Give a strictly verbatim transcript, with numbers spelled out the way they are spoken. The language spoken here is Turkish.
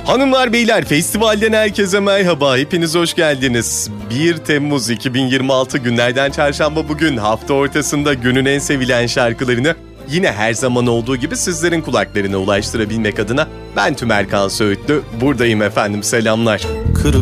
Hanımlar beyler, festivalden herkese merhaba, hepiniz hoş geldiniz. bir Temmuz iki bin yirmi altı günlerden çarşamba, bugün hafta ortasında günün en sevilen şarkılarını yine her zaman olduğu gibi sizlerin kulaklarına ulaştırabilmek adına ben Tümerkan Söğütlü buradayım efendim, selamlar. Kırık